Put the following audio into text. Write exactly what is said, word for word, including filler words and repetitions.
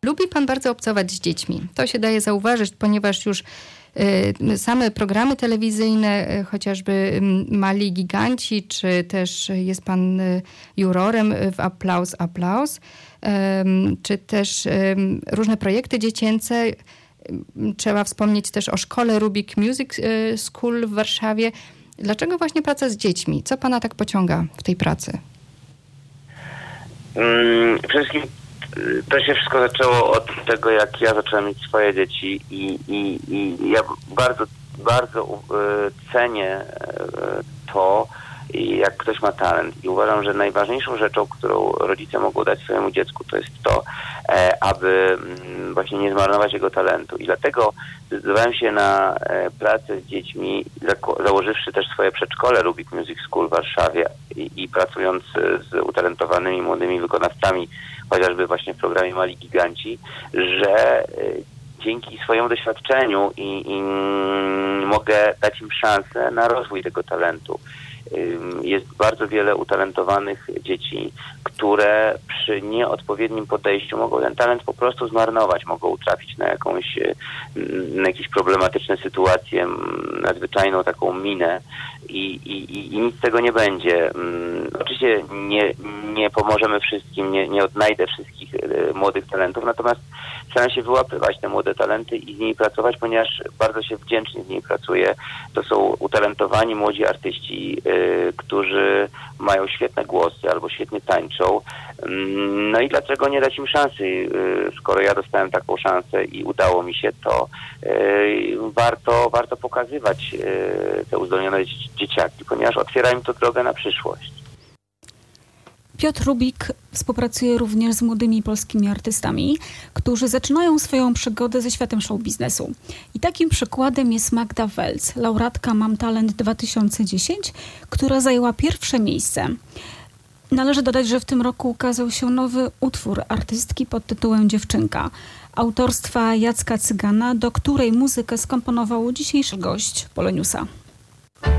lubi pan bardzo obcować z dziećmi. To się daje zauważyć, ponieważ już y, same programy telewizyjne, y, chociażby y, Mali Giganci, czy też jest pan y, jurorem w Applaus, Applaus, y, czy też y, różne projekty dziecięce. Trzeba wspomnieć też o szkole Rubik Music School w Warszawie. Dlaczego właśnie praca z dziećmi? Co pana tak pociąga w tej pracy? Hmm, przede wszystkim to się wszystko zaczęło od tego, jak ja zacząłem mieć swoje dzieci i, i, i ja bardzo, bardzo y, cenię y, to, i jak ktoś ma talent. I uważam, że najważniejszą rzeczą, którą rodzice mogą dać swojemu dziecku, to jest to, e, aby m, właśnie nie zmarnować jego talentu. I dlatego zdecydowałem się na e, pracę z dziećmi, zako- założywszy też swoje przedszkole Rubik Music School w Warszawie i, i pracując z utalentowanymi młodymi wykonawcami, chociażby właśnie w programie Mali Giganci, że e, dzięki swojemu doświadczeniu i, i mogę dać im szansę na rozwój tego talentu. Jest bardzo wiele utalentowanych dzieci, które przy nieodpowiednim podejściu mogą ten talent po prostu zmarnować, mogą trafić na jakąś, na jakieś problematyczne sytuacje, nadzwyczajną taką minę i, i, i nic z tego nie będzie. Oczywiście nie, nie pomożemy wszystkim, nie, nie odnajdę wszystkich młodych talentów, natomiast staram się wyłapywać te młode talenty i z nimi pracować, ponieważ bardzo się wdzięcznie z nimi pracuję. To są utalentowani młodzi artyści, y, którzy mają świetne głosy albo świetnie tańczą. No i dlaczego nie dać im szansy? Y, skoro ja dostałem taką szansę i udało mi się, to y, warto, warto pokazywać y, te uzdolnione dzieciaki, ponieważ otwiera im to drogę na przyszłość. Piotr Rubik współpracuje również z młodymi polskimi artystami, którzy zaczynają swoją przygodę ze światem show biznesu. I takim przykładem jest Magda Welc, laureatka Mam Talent dwa tysiące dziesięć, która zajęła pierwsze miejsce. Należy dodać, że w tym roku ukazał się nowy utwór artystki pod tytułem Dziewczynka, autorstwa Jacka Cygana, do której muzykę skomponował dzisiejszy gość Poloniusa.